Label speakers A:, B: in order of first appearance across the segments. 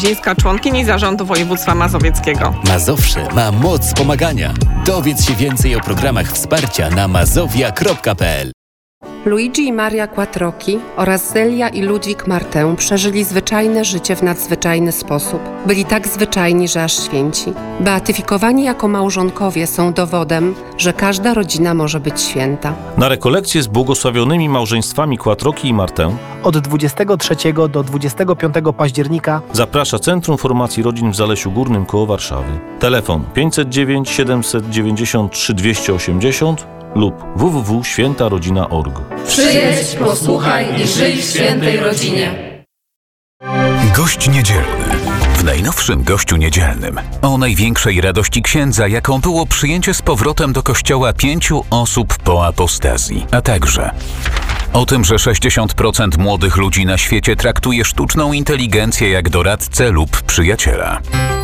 A: Zińska, członkini Zarządu Województwa Mazowieckiego.
B: Mazowsze ma moc pomagania. Dowiedz się więcej o programach wsparcia na mazowia.pl.
C: Luigi i Maria Quattrocchi oraz Zelia i Ludwik Martę przeżyli zwyczajne życie w nadzwyczajny sposób. Byli tak zwyczajni, że aż święci. Beatyfikowani jako małżonkowie są dowodem, że każda rodzina może być święta.
D: Na rekolekcje z błogosławionymi małżeństwami Quattrocchi i Martę
E: od 23 do 25 października
D: zaprasza Centrum Formacji Rodzin w Zalesiu Górnym koło Warszawy. Telefon 509 793 280 lub www.świętarodzina.org.
F: Przyjedź, posłuchaj i żyj w świętej rodzinie.
G: Gość niedzielny. W najnowszym Gościu Niedzielnym o największej radości księdza, jaką było przyjęcie z powrotem do kościoła 5 osób po apostazji, a także o tym, że 60% młodych ludzi na świecie traktuje sztuczną inteligencję jak doradcę lub przyjaciela.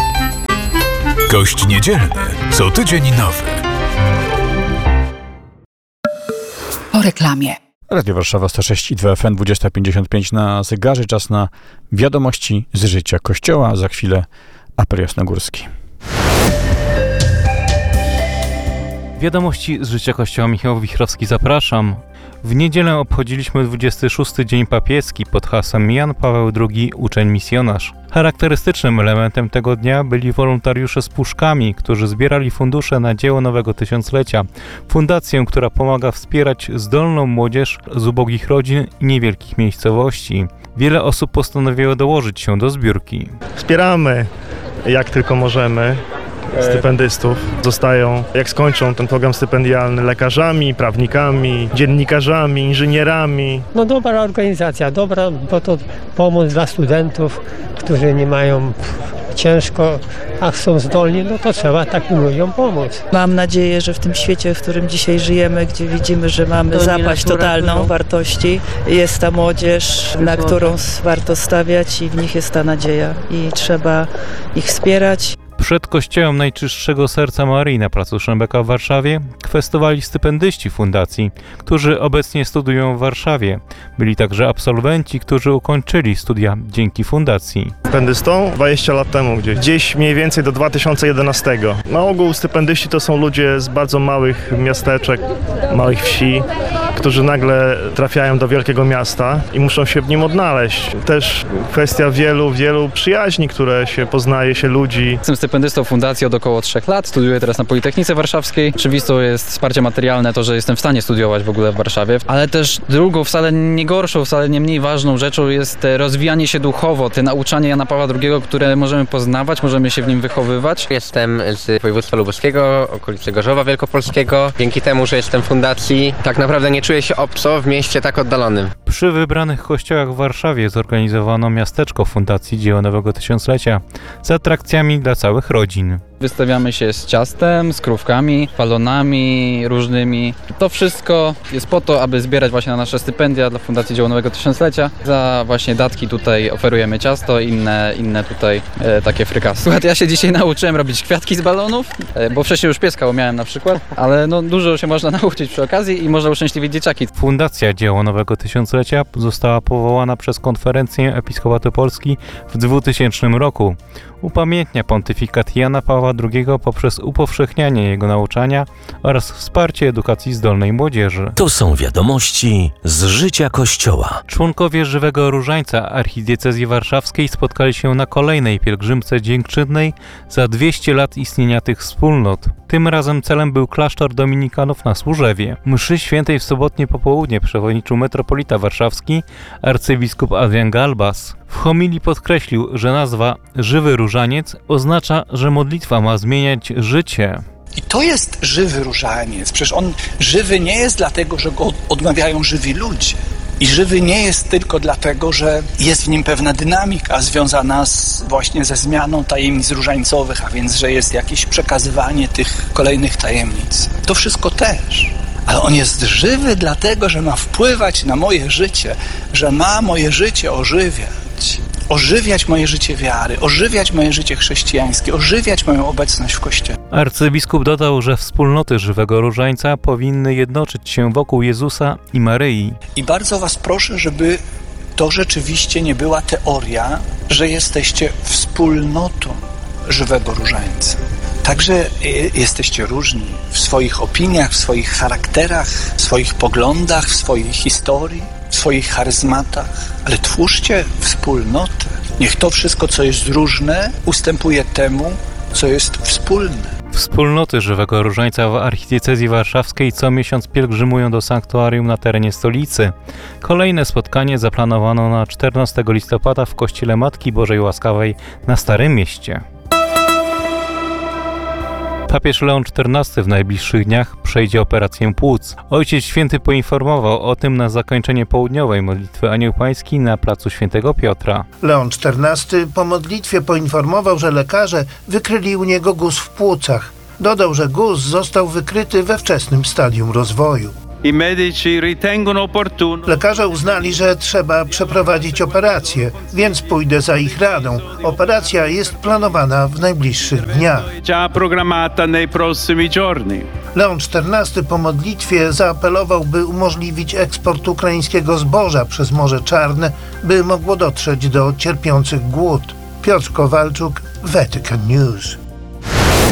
G: Gość Niedzielny. Co tydzień nowy.
H: Po reklamie.
I: Radio Warszawa 106 i 2 FM, 20:55 na zegarze. Czas na wiadomości z życia Kościoła. Za chwilę apel jasnogórski. Wiadomości z życia Kościoła. Michał Wichrowski, zapraszam. W niedzielę obchodziliśmy 26. Dzień Papieski pod hasłem Jan Paweł II, uczeń misjonarz. Charakterystycznym elementem tego dnia byli wolontariusze z puszkami, którzy zbierali fundusze na dzieło nowego tysiąclecia. Fundację, która pomaga wspierać zdolną młodzież z ubogich rodzin i niewielkich miejscowości. Wiele osób postanowiło dołożyć się do zbiórki.
J: Wspieramy jak tylko możemy stypendystów. Zostają, jak skończą ten program stypendialny, lekarzami, prawnikami, dziennikarzami, inżynierami.
K: No dobra organizacja, dobra, bo to pomoc dla studentów, którzy nie mają ciężko, a są zdolni, no to trzeba takim ludziom pomóc.
L: Mam nadzieję, że w tym świecie, w którym dzisiaj żyjemy, gdzie widzimy, że mamy zapaść totalną wartości, jest ta młodzież, na którą warto stawiać i w nich jest ta nadzieja i trzeba ich wspierać.
I: Przed kościołem Najczystszego Serca Maryi na placu Szembeka w Warszawie kwestowali stypendyści fundacji, którzy obecnie studiują w Warszawie. Byli także absolwenci, którzy ukończyli studia dzięki fundacji.
J: Stypendystą 20 lat temu gdzieś mniej więcej do 2011. Na ogół stypendyści to są ludzie z bardzo małych miasteczek, małych wsi, którzy nagle trafiają do wielkiego miasta i muszą się w nim odnaleźć. Też kwestia wielu przyjaźni, które się poznaje się ludzi.
M: Jestem stypendystą fundacji od około 3 lat, studiuję teraz na Politechnice Warszawskiej. Oczywistą jest wsparcie materialne, to, że jestem w stanie studiować w ogóle w Warszawie, ale też drugą, wcale nie gorszą, wcale nie mniej ważną rzeczą jest rozwijanie się duchowo, te nauczanie Jana Pawła II, które możemy poznawać, możemy się w nim wychowywać.
N: Jestem z województwa lubuskiego, okolicy Gorzowa Wielkopolskiego. Dzięki temu, że jestem w fundacji, tak naprawdę nie czuję się obco w mieście tak oddalonym.
I: Przy wybranych kościołach w Warszawie zorganizowano miasteczko Fundacji Dzieło Nowego Tysiąclecia z atrakcjami dla całych rodzin.
M: Wystawiamy się z ciastem, z krówkami, balonami różnymi. To wszystko jest po to, aby zbierać właśnie na nasze stypendia dla Fundacji Dzieło Nowego Tysiąclecia. Za właśnie datki tutaj oferujemy ciasto, inne tutaj takie frykasy. Słuchaj, ja się dzisiaj nauczyłem robić kwiatki z balonów, bo wcześniej już pieska umiałem na przykład, ale no dużo się można nauczyć przy okazji i można uszczęśliwić dzieciaki.
I: Fundacja Dzieło Nowego Tysiąclecia została powołana przez Konferencję Episkopatu Polski w 2000 roku. Upamiętnia pontyfikat Jana Pawła II poprzez upowszechnianie jego nauczania oraz wsparcie edukacji zdolnej młodzieży.
B: To są wiadomości z życia Kościoła.
I: Członkowie Żywego Różańca Archidiecezji Warszawskiej spotkali się na kolejnej pielgrzymce dziękczynnej za 200 lat istnienia tych wspólnot. Tym razem celem był klasztor dominikanów na Służewie. Mszy świętej w sobotnie popołudnie przewodniczył metropolita warszawski arcybiskup Adrian Galbas. W homilii podkreślił, że nazwa Żywy Różaniec oznacza, że modlitwa ma zmieniać życie.
O: I to jest żywy różaniec. Przecież on żywy nie jest dlatego, że go odmawiają żywi ludzie. I żywy nie jest tylko dlatego, że jest w nim pewna dynamika związana właśnie ze zmianą tajemnic różańcowych, a więc, że jest jakieś przekazywanie tych kolejnych tajemnic. To wszystko też. Ale on jest żywy dlatego, że ma wpływać na moje życie, że ma moje życie ożywiać moje życie wiary, ożywiać moje życie chrześcijańskie, ożywiać moją obecność w Kościele.
I: Arcybiskup dodał, że wspólnoty Żywego Różańca powinny jednoczyć się wokół Jezusa i Maryi.
O: I bardzo was proszę, żeby to rzeczywiście nie była teoria, że jesteście wspólnotą żywego różańca. Także jesteście różni w swoich opiniach, w swoich charakterach, w swoich poglądach, w swojej historii, w swoich charyzmatach, ale twórzcie wspólnotę. Niech to wszystko, co jest różne, ustępuje temu, co jest wspólne.
I: Wspólnoty Żywego Różańca w archidiecezji warszawskiej co miesiąc pielgrzymują do sanktuarium na terenie stolicy. Kolejne spotkanie zaplanowano na 14 listopada w kościele Matki Bożej Łaskawej na Starym Mieście. Papież Leon XIV w najbliższych dniach przejdzie operację płuc. Ojciec Święty poinformował o tym na zakończenie południowej modlitwy Anioł Pański na placu Świętego Piotra.
P: Leon XIV po modlitwie poinformował, że lekarze wykryli u niego guz w płucach. Dodał, że guz został wykryty we wczesnym stadium rozwoju. Lekarze uznali, że trzeba przeprowadzić operację, więc pójdę za ich radą. Operacja jest planowana w najbliższych dniach. Leon XIV po modlitwie zaapelował, by umożliwić eksport ukraińskiego zboża przez Morze Czarne, by mogło dotrzeć do cierpiących głód. Piotr Kowalczuk, Vatican News.